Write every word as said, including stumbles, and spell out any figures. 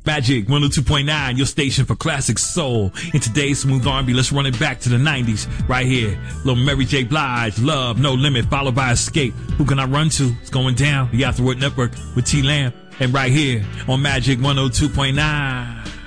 Magic one oh two point nine, your station for classic soul. In today's smooth R and B, let's run it back to the nineties. Right here, little Mary J. Blige, Love, No Limit, followed by Escape. Who Can I Run To? It's going down. The Afterword Network with T Lamb. And right here on Magic one oh two point nine.